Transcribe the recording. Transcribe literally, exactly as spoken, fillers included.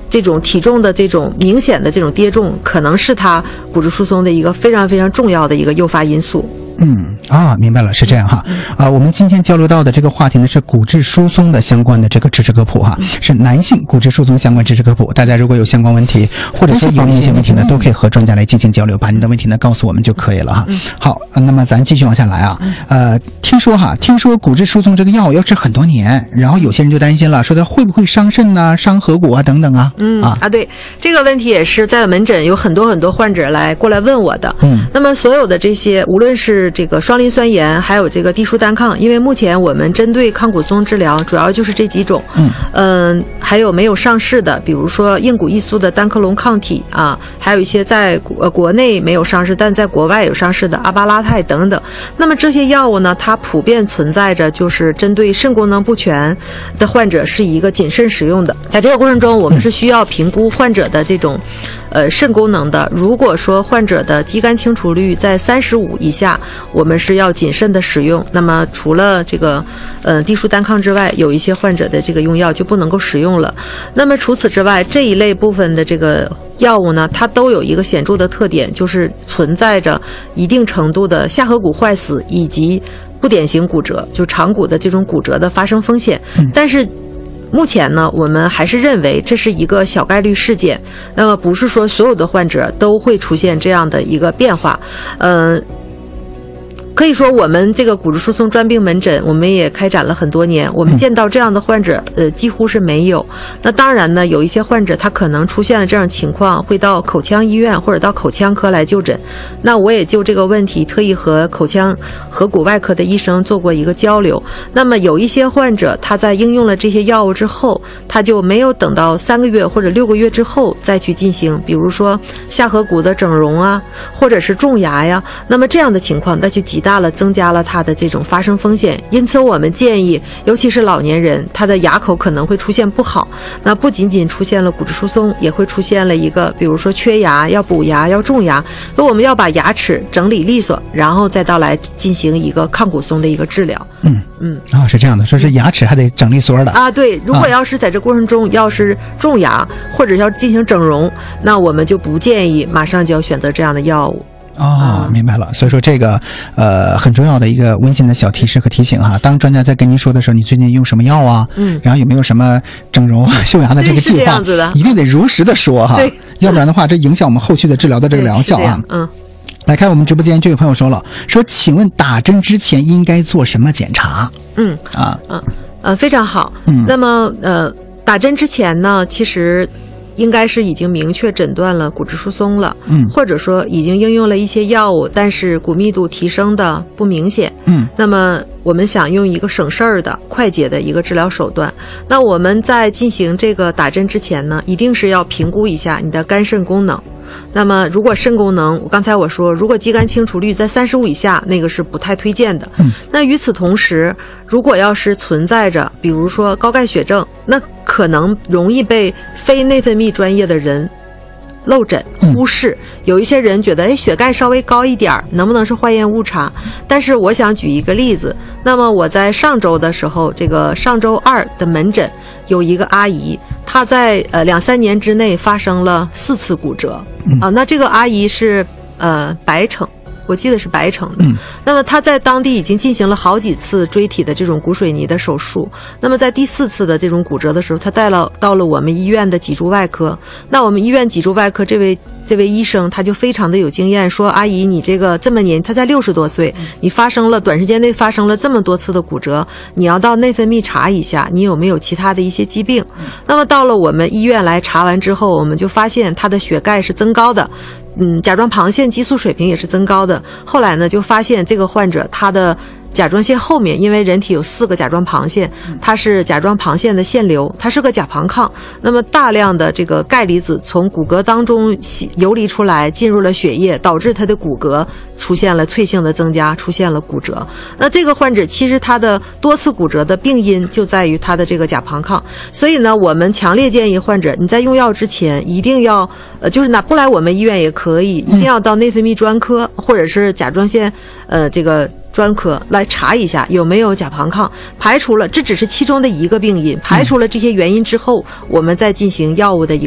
这种体重的这种明显的这种跌重，可能是他骨质疏松的一个非常非常重要的一个诱发因素。 嗯啊，明白了，是这样哈。啊，我们今天交流到的这个话题呢是骨质疏松的相关的这个知识科普哈，是男性骨质疏松相关知识科普。大家如果有相关问题或者是有一些问题呢，都可以和专家来进行交流，把你的问题呢告诉我们就可以了哈。好，那么咱继续往下来啊。呃，听说哈，听说骨质疏松这个药要吃很多年，然后有些人就担心了，说它会不会伤肾呐、伤合谷啊等等啊。 嗯啊啊，对，这个问题也是在门诊有很多很多患者来过来问我的。嗯，那么所有的这些，无论是这个双磷酸盐，还有这个地舒单抗，因为目前我们针对抗骨松治疗主要就是这几种。嗯，呃，还有没有上市的，比如说硬骨异素的单克隆抗体啊，还有一些在呃国内没有上市，但在国外有上市的阿巴拉肽等等。那么这些药物呢，它普遍存在着就是针对肾功能不全的患者是一个谨慎使用的。在这个过程中，我们是需要评估患者的这种呃肾功能的。如果说患者的肌酐清除率在三十五以下，我们是要谨慎的使用。那么除了这个呃地舒单抗之外，有一些患者的这个用药就不能够使用了。那么除此之外，这一类部分的这个药物呢，它都有一个显著的特点，就是存在着一定程度的下颌骨坏死以及不典型骨折，就长骨的这种骨折的发生风险。但是目前呢，我们还是认为这是一个小概率事件，那么不是说所有的患者都会出现这样的一个变化。嗯、呃可以说我们这个骨质疏松专病门诊我们也开展了很多年，我们见到这样的患者呃几乎是没有。那当然呢，有一些患者他可能出现了这样情况，会到口腔医院或者到口腔科来就诊。那我也就这个问题特意和口腔颌骨外科的医生做过一个交流。那么有一些患者他在应用了这些药物之后，他就没有等到三个月或者六个月之后再去进行比如说下颌骨的整容啊，或者是种牙呀，那么这样的情况那就极大大了增加了它的这种发生风险。因此我们建议尤其是老年人，他的牙口可能会出现不好，那不仅仅出现了骨质疏松，也会出现了一个比如说缺牙，要补牙，要种牙，所以我们要把牙齿整理利索，然后再到来进行一个抗骨松的一个治疗。嗯嗯啊、哦，是这样的，说是牙齿还得整理索的啊。对，如果要是在这过程中要是种牙或者要进行整容，那我们就不建议马上就要选择这样的药物。哦，明白了。所以说这个呃很重要的一个温馨的小提示和提醒哈，当专家在跟您说的时候，你最近用什么药啊？嗯，然后有没有什么整容修牙的这个计划？一定得如实的说哈，对，要不然的话这影响我们后续的治疗的这个疗效啊。嗯。来看我们直播间就有朋友说了，说请问打针之前应该做什么检查？嗯啊嗯呃非常好。嗯，那么呃打针之前呢，其实应该是已经明确诊断了骨质疏松了，嗯，或者说已经应用了一些药物，但是骨密度提升的不明显，嗯，那么我们想用一个省事儿的、快捷的一个治疗手段。那我们在进行这个打针之前呢，一定是要评估一下你的肝肾功能。那么如果肾功能，刚才我说如果肌酐清除率在三十五以下，那个是不太推荐的。嗯，那与此同时，如果要是存在着比如说高钙血症，那可能容易被非内分泌专业的人漏诊忽视。有一些人觉得哎，血钙稍微高一点能不能是化验误差？但是我想举一个例子，那么我在上周的时候，这个上周二的门诊有一个阿姨，她在呃两三年之内发生了四次骨折。啊，那这个阿姨是呃白城，我记得是白城的。嗯，那么她在当地已经进行了好几次椎体的这种骨水泥的手术。那么在第四次的这种骨折的时候，她带了到了我们医院的脊柱外科。那我们医院脊柱外科这位这位医生他就非常的有经验，说阿姨你这个这么年，他才六十多岁，你发生了短时间内发生了这么多次的骨折，你要到内分泌查一下，你有没有其他的一些疾病。那么到了我们医院来查完之后，我们就发现他的血钙是增高的，嗯，甲状旁腺激素水平也是增高的。后来呢，就发现这个患者他的甲状腺后面，因为人体有四个甲状旁腺，它是甲状旁腺的腺瘤，它是个甲旁抗。那么大量的这个钙离子从骨骼当中游离出来，进入了血液，导致它的骨骼出现了脆性的增加，出现了骨折。那这个患者其实他的多次骨折的病因就在于他的这个甲旁抗。所以呢，我们强烈建议患者你在用药之前一定要呃，就是哪不来我们医院也可以，一定要到内分泌专科或者是甲状腺呃这个专科来查一下有没有甲旁抗，排除了这只是其中的一个病因，排除了这些原因之后，我们再进行药物的一个